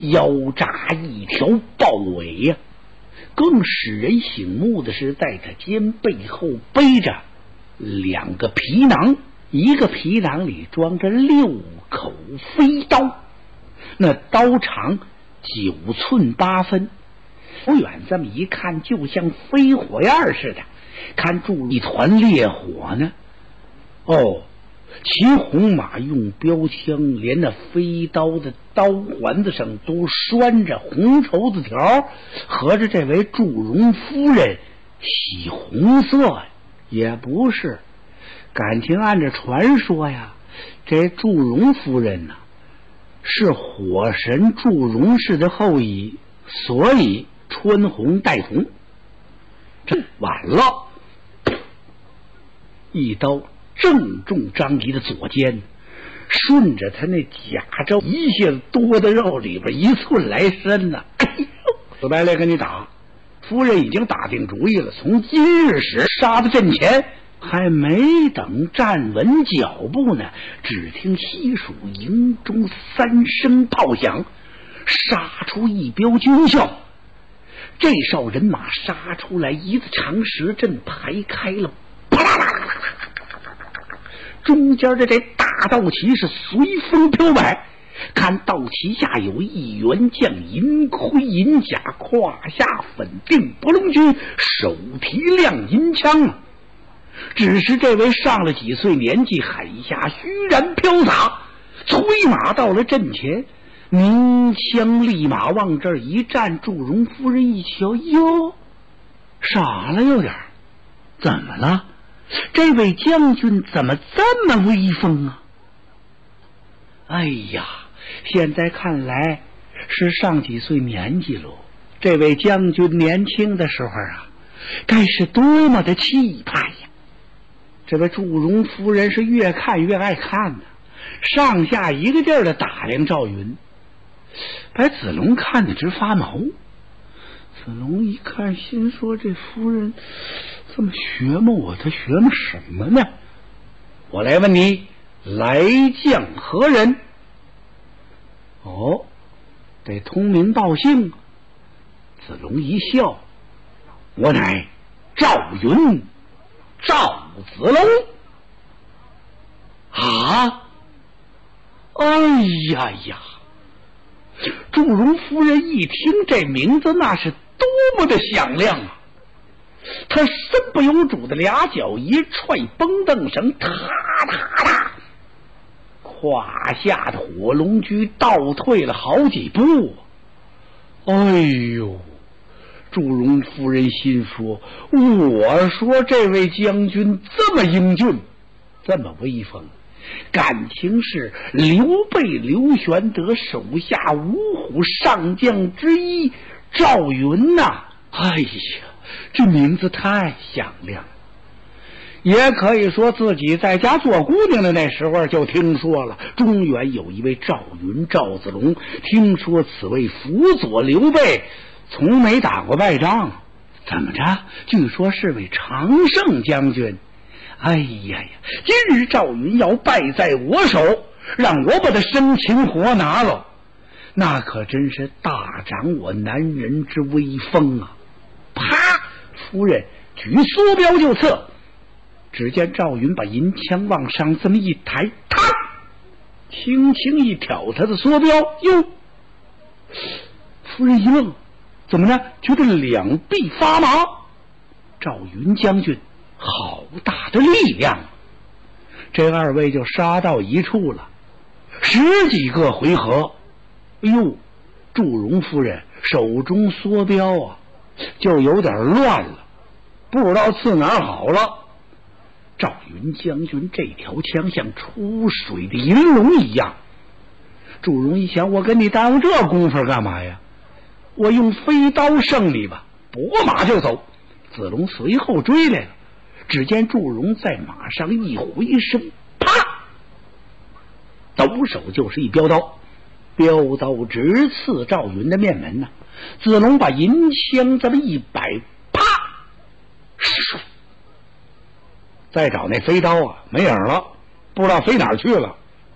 腰扎一条豹尾呀。更使人醒目的是，在他肩背后背着2个皮囊，一个皮囊里装着6口飞刀，那刀长9寸8分，不远这么一看，就像飞火焰似的，看住一团烈火呢。哦，骑红马用标枪，连那飞刀的刀环子上都拴着红绸子条，合着这位祝融夫人喜红色呀？也不是，感情按着传说呀，这祝融夫人呢，是火神祝融氏的后裔，所以穿红戴红。这晚了，一刀正中张仪的左肩，顺着他那甲胄一下子多的肉里边1寸来深呢。哎呦，死白赖跟你打！夫人已经打定主意了，从今日始杀到阵前。还没等站稳脚步呢，只听西蜀营中3声炮响，杀出一彪军校。这哨人马杀出来，一字长蛇阵排开了，啪啦啦啦啦啦，中间的这大道旗是随风飘摆。看道旗下有一员将，银盔银甲，胯下粉锭博龙驹，手提亮银枪。只是这位上了几岁年纪，海下虚然飘洒，催马到了阵前，鸣枪立马往这儿一站。祝融夫人一瞧，哟，傻了有点，怎么了？这位将军怎么这么威风啊？哎呀，现在看来是上几岁年纪喽。这位将军年轻的时候啊，该是多么的气派呀！这位祝融夫人是越看越爱看呢，上下一个劲儿的打量赵云，把子龙看得直发毛。子龙一看，心说这夫人这么学摸我，她学摸什么呢？我来问你，来将何人？哦，得通名报姓。子龙一笑，我乃赵云，赵子龙。啊！哎呀呀！祝融夫人一听这名字，那是多么的响亮啊！他身不由主的2脚一踹绷凳绳，踏踏踏，胯下的火龙驹倒退了好几步。哎呦！祝融夫人心说，我说这位将军这么英俊，这么威风，感情是刘备刘玄德手下5虎上将之一赵云呐。哎呀，这名字太响亮了。也可以说自己在家做姑娘的那时候就听说了，中原有一位赵云赵子龙，听说此位辅佐刘备，从没打过败仗，怎么着？据说是位常胜将军。哎呀呀！今日赵云要败在我手，让我把他生擒活拿了，那可真是大长我男人之威风啊！啪！夫人举梭镖就刺。只见赵云把银枪往上这么一抬，他轻轻一挑他的梭镖，哟！夫人一愣，怎么着？觉得两臂发麻。赵云将军好大的力量，这2位就杀到一处了，10几个回合。哎呦，祝融夫人手中梭镖啊，就有点乱了，不知道刺哪儿好了。赵云将军这条枪像出水的银龙一样。祝融一想，我跟你耽误这功夫干嘛呀？我用飞刀胜你吧，拨马就走。子龙随后追来了，只见祝融在马上一回身，啪，抖手就是一镖刀，镖刀直刺赵云的面门呐。子龙把银枪这么一摆，啪，再找那飞刀啊，没影了，不知道飞哪儿去了。